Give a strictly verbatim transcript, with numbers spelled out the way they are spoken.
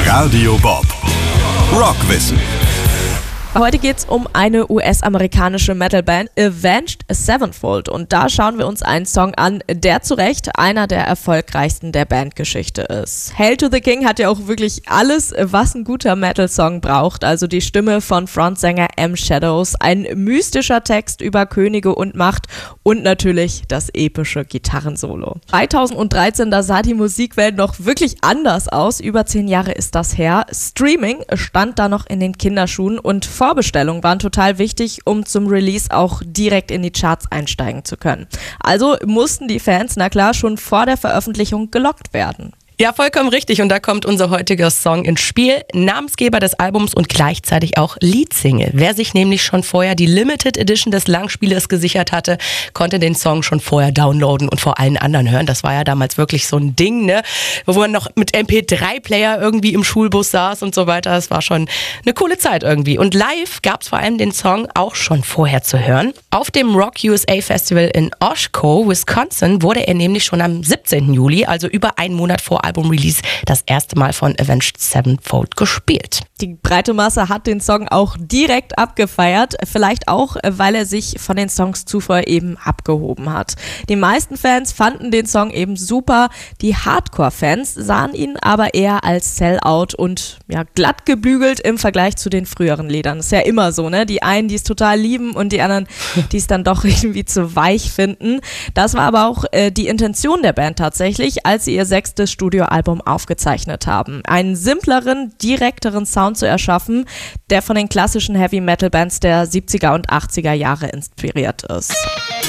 Radio Bob. Rockwissen. Heute geht's um eine U S-amerikanische Metalband, Avenged Sevenfold. Und da schauen wir uns einen Song an, der zu Recht einer der erfolgreichsten der Bandgeschichte ist. Hail to the King hat ja auch wirklich alles, was ein guter Metal-Song braucht. Also die Stimme von Frontsänger M. Shadows, ein mystischer Text über Könige und Macht und natürlich das epische Gitarrensolo. zweitausenddreizehn, da sah die Musikwelt noch wirklich anders aus. Über zehn Jahre ist das her. Streaming stand da noch in den Kinderschuhen und Vorbestellungen waren total wichtig, um zum Release auch direkt in die Charts einsteigen zu können. Also mussten die Fans, na klar, schon vor der Veröffentlichung gelockt werden. Ja, vollkommen richtig. Und da kommt unser heutiger Song ins Spiel. Namensgeber des Albums und gleichzeitig auch Leadsingle. Wer sich nämlich schon vorher die Limited Edition des Langspielers gesichert hatte, konnte den Song schon vorher downloaden und vor allen anderen hören. Das war ja damals wirklich so ein Ding, ne? Wo man noch mit M P drei Player irgendwie im Schulbus saß und so weiter. Das war schon eine coole Zeit irgendwie. Und live gab es vor allem den Song auch schon vorher zu hören. Auf dem Rock U S A Festival in Oshkosh, Wisconsin, wurde er nämlich schon am siebzehnten Juli, also über einen Monat vor Album-Release, das erste Mal von Avenged Sevenfold gespielt. Die breite Masse hat den Song auch direkt abgefeiert, vielleicht auch, weil er sich von den Songs zuvor eben abgehoben hat. Die meisten Fans fanden den Song eben super, die Hardcore-Fans sahen ihn aber eher als Sellout und ja, glatt gebügelt im Vergleich zu den früheren Liedern. Ist ja immer so, ne? Die einen, die es total lieben und die anderen, die es dann doch irgendwie zu weich finden. Das war aber auch äh, die Intention der Band tatsächlich, als sie ihr sechstes Studio Album aufgezeichnet haben. Einen simpleren, direkteren Sound zu erschaffen, der von den klassischen Heavy-Metal-Bands der siebziger und achtziger Jahre inspiriert ist.